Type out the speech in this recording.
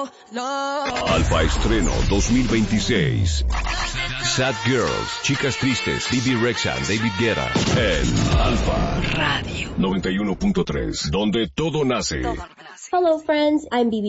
Alfa Estreno 2026. Sad Girls, Chicas Tristes, Bibi Rexha, David Guetta. En Alfa Radio 91.3, donde todo nace. Hello friends, I'm Bibi